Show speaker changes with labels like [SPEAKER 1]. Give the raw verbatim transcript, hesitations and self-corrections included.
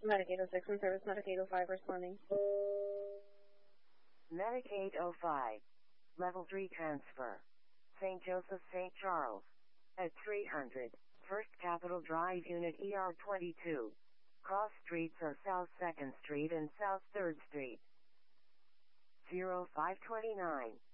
[SPEAKER 1] Medic eight oh six in service, Medic eight oh five responding.
[SPEAKER 2] Medic eight oh five. Level three transfer. Saint Joseph, Saint Charles. At three hundred. First Capitol Drive Unit E R twenty-two. Cross streets are South second Street and South third Street. zero five two nine.